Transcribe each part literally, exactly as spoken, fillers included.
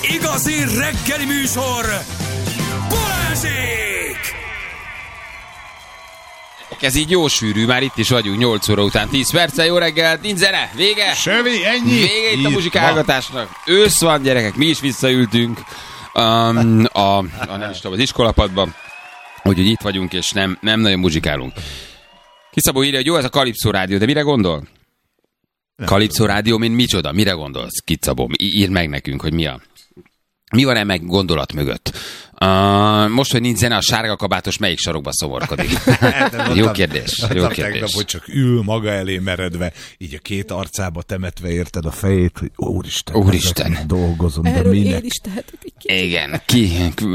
igazi reggeli műsor, Balázsék! Ez így jó sűrű, már itt is vagyunk, nyolc óra után tíz perccel, jó reggelt, nincs zene, vége! Semmi, ennyi! Vége itt a muzsikálgatásnak. Ősz van, gyerekek, mi is visszaültünk um, a, a, nem is tudom, az iskolapadban, úgyhogy itt vagyunk, és nem, nem nagyon muzsikálunk. Kiszabó írja, hogy jó, ez a Kalipszó rádió, de mire gondol? Kalipszó rádió, mint micsoda? Mire gondolsz, Kicabó? Írd meg nekünk, hogy mi a... Mi van-e meg gondolat mögött? Uh, most, hogy nincs zene, a sárga kabátos melyik sarokba szomorkodik? Jó kérdés. Jó kérdés. Tegnap, hogy csak ül maga elé meredve, így a két arcába temetve érted a fejét, hogy úristen, úristen. dolgozom, de erről minek? én is tehetek egy kicsit. Igen, ki,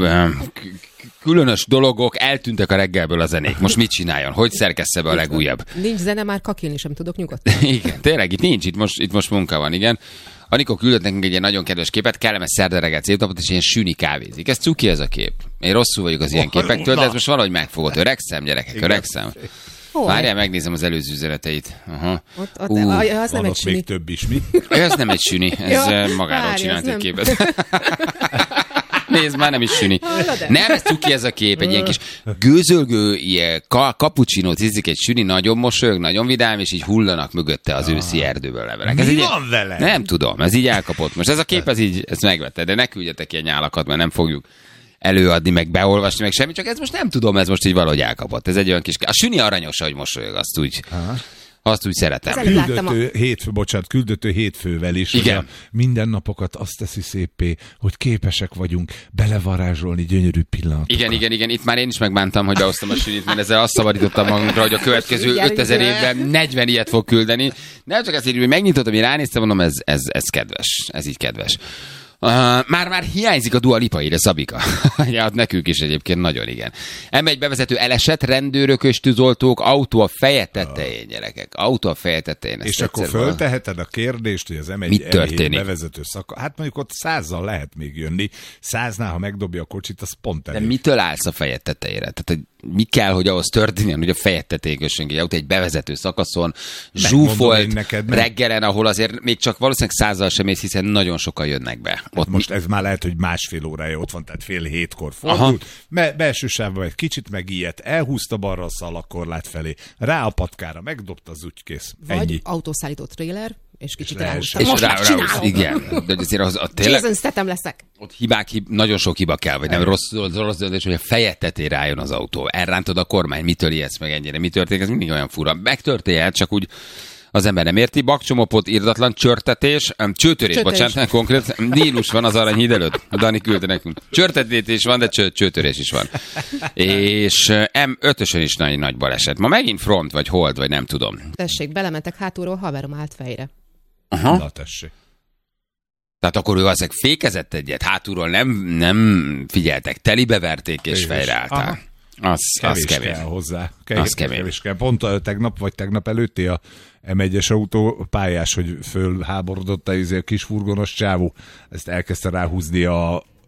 különös dologok, eltűntek a reggelből a zenék. Most mit csináljon? Hogy szerkessze be a legújabb? Nincs zene, már kakilni sem tudok nyugodtan. Igen, tényleg, itt nincs, itt most, itt most munka van, igen. Anikó küldött nekünk egy ilyen nagyon kedves képet, kellemes szerda reggel szépnapot, és ilyen süni kávézik. Ez cuki ez a kép. Én rosszul vagyok az ilyen képektől, de ez most valahogy megfogott. Öregszem, gyerekek, igen. öregszem. Várjál, megnézem az előző üzeneteit. Aha. Ott, ott, uh, az nem egy süni. Még több is, mi? Ez nem egy süni, ez ja, magáról várj, csinált egy nem. képet. Nézd, már nem is süni. Nem, ez cuki ez a kép, egy ilyen kis gőzölgő, ilyen ka- cappuccinót ízik egy süni, nagyon mosolyog, nagyon vidám, és így hullanak mögötte az őszi erdőből levelek. Ez Mi így, van vele? Nem tudom, ez így elkapott. Most ez a kép, ez így, ezt megvette, de ne küldjetek ilyen nyálakat, mert nem fogjuk előadni, meg beolvasni, meg semmi, csak ez most nem tudom, ez most így valahogy elkapott. Ez egy olyan kis... A süni aranyos, hogy mosolyog, azt úgy... Aha. Azt úgy szeretem. Küldötő, a... hétfő, bocsánat, küldötő hétfővel is. Igen. Mindennapokat azt teszi szépé, hogy képesek vagyunk belevarázsolni gyönyörű pillanatokat. Igen, igen, igen. Itt már én is megbántam, hogy behoztam a sünit, mert ezzel azt szabadítottam magunkra, hogy a következő ötezer évben negyven ilyet fog küldeni. Nem csak ezt így, hogy megnyitottam, hogy ránéztem, mondom, ez, ez, ez kedves. Ez így kedves. Uh, már, már hiányzik a Dua Lipa, ide Szabika. Ja, nekünk is egyébként nagyon igen. em egy bevezető elesett, rendőrök és tűzoltók, autó a feje tetején, gyerekek. Autó a feje tetején. És akkor fölteheted a kérdést, hogy az em egy bevezető szaka. Hát mondjuk ott százzal lehet még jönni. Száznál, ha megdobja a kocsit, az pont elég. De mitől állsz a fejed tetejére? Tehát, hogy mi kell, hogy ahhoz történjen, hogy a fejed tetején kössön ki egy autó egy bevezető szakaszon, zsúfolt neked, reggelen, ahol azért még csak valószínűleg százzal sem mész, hiszen nagyon sokan jönnek be. Ott most mi... ez már lehet, hogy másfél órája ott van, tehát fél hétkor fordult. Me- belső sávban egy kicsit megijedt, elhúzta balra a szalagkorlát felé, rá a patkára, megdobta az ügykész. Vagy ennyi. autószállító trailer, és kicsit és ráhúzta. És Most rá, megcsinálom. igen. De azért az, a, tényleg, Jason Statham leszek. ott hibák, hib, nagyon sok hiba kell, vagy nem rossz, rossz döntés, hogy a fejed tetejére álljon az autó. Elrántod a kormány, mitől ijedsz meg ennyire, mi történik, ez mindig olyan fura. Megtörténhet, csak úgy az ember nem érti. Bakcsomopot, irdatlan csörtetés, csőtörés, Csőtörés. bocsánat, konkrét. Nílus van az Aranyhíd előtt. Dani küldte nekünk. Csörtetés van, de cső, csőtörés is van. És em ötösön is nagy, nagy baleset. Ma megint front, vagy hold, vagy nem tudom. Tessék, belementek hátulról, haverom állt fejre. Aha. Na, tessék. Tehát akkor ő valószínűleg fékezett egyet, hátulról nem, nem figyeltek, telibe verték és fejre álltál. Az, kevés, az kemény. kell hozzá. Kevés, az kemény. Kevés kell. Pont a, tegnap vagy tegnap előtti a em egyes autó pályás, hogy fölháborodott a, a kis furgonos csávó, ezt elkezdte ráhúzni a